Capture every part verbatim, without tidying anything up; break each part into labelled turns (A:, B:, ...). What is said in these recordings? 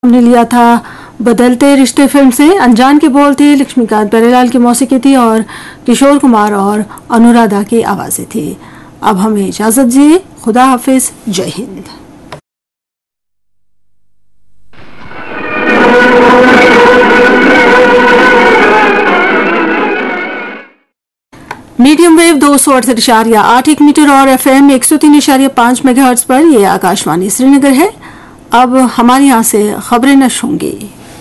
A: हमने लिया था बदलते रिश्ते फिल्म से। अनजान के बोल थे, लक्ष्मीकांत प्यारेलाल की मौसीकी थी और किशोर कुमार और अनुराधा की आवाज़ें थी। अब हमें इजाज़त दीजिए, खुदा हाफिज, जय हिंद। मीडियम वेव दो सौ अड़सठ इशारिया आठ एक मीटर और एफ एम एक सौ तीन इशारिया पाँच मेगा हर्ट्ज पर यह आकाशवाणी श्रीनगर है। अब हमारे यहाँ से खबरें नश्र होंगी।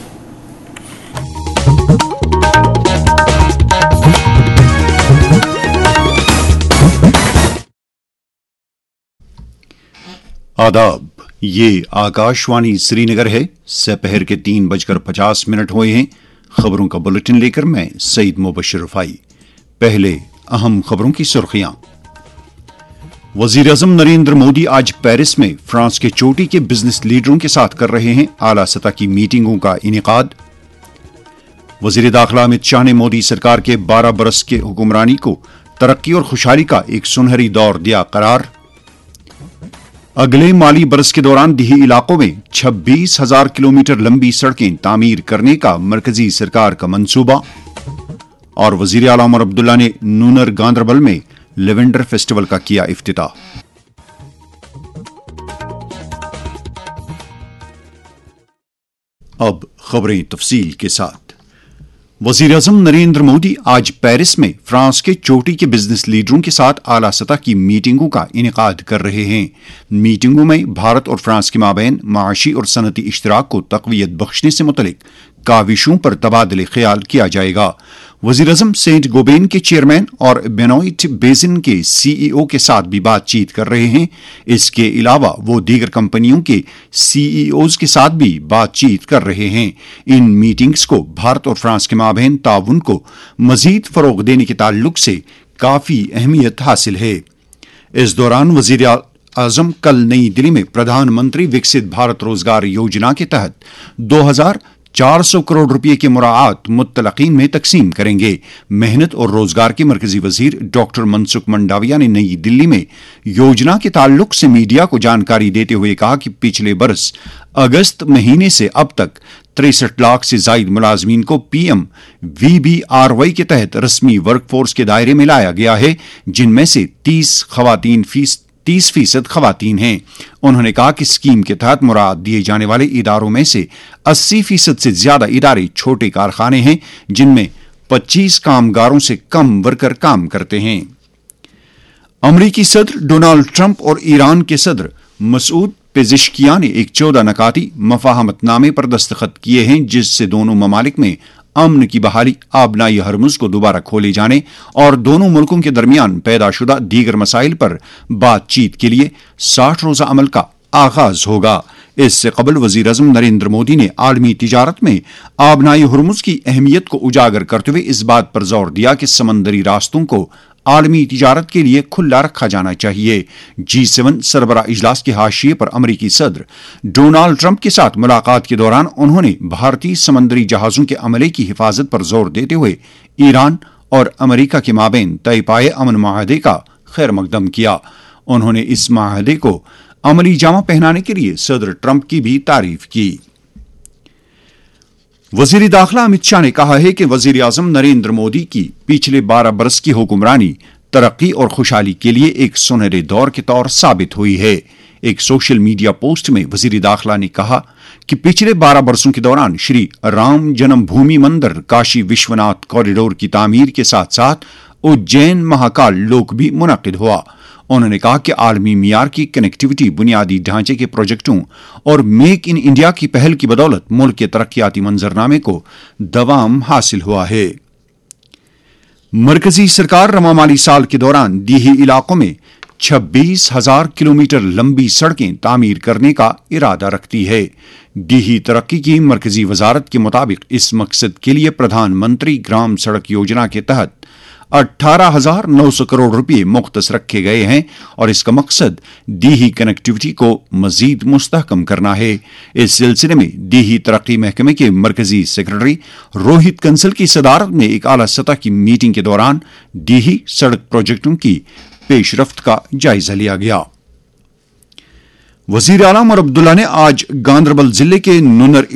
B: आदाब, ये आकाशवाणी श्रीनगर है। दोपहर के तीन बजकर पचास मिनट हुए हैं। खबरों का बुलेटिन लेकर मैं सईद मुबशर रफाई। पहले अहम खबरों की सुर्खियां। वजीर-ए-आज़म नरेंद्र मोदी आज पेरिस में फ्रांस के चोटी के बिजनेस लीडरों के साथ कर रहे हैं आला सतह की मीटिंगों का इनेकाद। वजीर दाखिला अमित शाह ने मोदी सरकार के बारह बरस के हुक्मरानी को तरक्की और खुशहाली का एक सुनहरी दौर दिया करार। अगले माली बरस के दौरान दिही इलाकों में छब्बीस हजार किलोमीटर लंबी सड़कें तामीर करने का मरकजी सरकार का मंसूबा। और वजीर आला उमर अब्दुल्ला ने नूनर गांदरबल में लेवेंडर फेस्टिवल का किया इफ्तिताह। अब खबरें तफसील के साथ। वजीर-ए-आज़म नरेंद्र मोदी आज पेरिस में फ्रांस के चोटी के बिजनेस लीडरों के साथ आला सतह की मीटिंगों का इनेकाद कर रहे हैं। मीटिंगों में भारत और फ्रांस के माबैन माशी और सनती इश्तराक को तक़वियत बख्शने से मुतलिक काविशों पर तबादले ख्याल किया जाएगा। वजीर-ए-आज़म सेंट गोबेन के चेयरमैन और बेनोइट बेसिन के सीईओ के साथ भी बातचीत कर रहे हैं। इसके अलावा वो दीगर कंपनियों के सीईओज के साथ भी बातचीत कर रहे हैं। इन मीटिंग्स को भारत और फ्रांस के माबैन ताउन को मजीद फरोग देने के ताल्लुक से काफी अहमियत हासिल है। इस दौरान वजीर आजम कल नई दिल्ली में प्रधानमंत्री विकसित भारत रोजगार योजना के तहत दो हजार चार सौ करोड़ रुपए के मुराआत मुत्तलकीन में तकसीम करेंगे। मेहनत और रोजगार के मरकजी वजीर डॉक्टर मनसुख मंडाविया ने नई दिल्ली में योजना के ताल्लुक से मीडिया को जानकारी देते हुए कहा कि पिछले बरस अगस्त महीने से अब तक तिरसठ लाख से जायद मुलाजमीन को पीएम वीबीआरवाई के तहत रस्मी वर्कफोर्स के दायरे में लाया गया है, जिनमें से तीस खवातीन फीस तीस फीसद खवातीन हैं। उन्होंने कहा कि स्कीम के तहत मुराद दिए जाने वाले इदारों में से अस्सी फीसद से ज्यादा इदारे छोटे कारखाने हैं, जिनमें पच्चीस कामगारों से कम वर्कर काम करते हैं। अमरीकी सदर डोनाल्ड ट्रंप और ईरान के सदर मसूद पेजिशकियान ने एक चौदह नकाती मफाहमतनामे पर दस्तखत किए हैं, जिससे दोनों ममालिक में अमन की बहाली, आबनाई हरमुज को दोबारा खोले जाने और दोनों मुल्कों के दरमियान पैदाशुदा दीगर मसाइल पर बातचीत के लिए साठ रोजा अमल का आगाज होगा। इससे कबल वजीर-ए-आज़म नरेंद्र मोदी ने आलमी तिजारत में आबनाई हरमुज की अहमियत को उजागर करते हुए इस बात पर जोर दिया कि समंदरी रास्तों को आलमी तिजारत के लिए खुला रखा जाना चाहिए। जी सेवन सरबरा इजलास के हाशिए पर अमरीकी सदर डोनाल्ड ट्रंप के साथ मुलाकात के दौरान उन्होंने भारतीय समंदरी जहाजों के अमले की हिफाजत पर जोर देते हुए ईरान और अमरीका के माबैन तय पाए अमन माहदे का खैर मकदम किया। उन्होंने इस माहदे को अमली जामा पहनाने के लिए सदर ट्रंप की भी तारीफ की। वजीर दाखिला अमित शाह ने कहा है कि वजीर आजम नरेंद्र मोदी की पिछले बारह बरस की हुक्मरानी तरक्की और खुशहाली के लिए एक सुनहरे दौर के तौर साबित हुई है। एक सोशल मीडिया पोस्ट में वजीर दाखिला ने कहा कि पिछले बारह बरसों के दौरान श्री राम जन्मभूमि मंदिर काशी विश्वनाथ कॉरिडोर की तामीर के साथ साथ उज्जैन महाकाल लोक भी मुनक्किद हुआ। उन्होंने कहा कि आलमी मियार की कनेक्टिविटी, बुनियादी ढांचे के प्रोजेक्टों और मेक इन इंडिया की पहल की बदौलत मुल्क के तरक्याती मंजरनामे को दवाम हासिल हुआ है। मरकजी सरकार रवा माली साल के दौरान दीही इलाकों में छब्बीस हजार किलोमीटर लंबी सड़कें तामीर करने का इरादा रखती है। दीही तरक्की की मरकजी वजारत के मुताबिक इस मकसद के लिए प्रधानमंत्री ग्राम सड़क योजना के तहत अठारह हजार नौ सौ करोड़ रुपए मुख्तस रखे गए हैं और इसका मकसद दीही कनेक्टिविटी को मजीद मुस्तहकम करना है। इस सिलसिले में दीही तरक्की महकमे के मरकजी सेक्रेटरी रोहित कंसल की सदारत में एक आला सतह की मीटिंग के दौरान दीही सड़क प्रोजेक्टों की पेशरफ्त का जायजा लिया गया। वजीर आला उमर अब्दुल्ला ने आज गांदरबल जिले के नुनर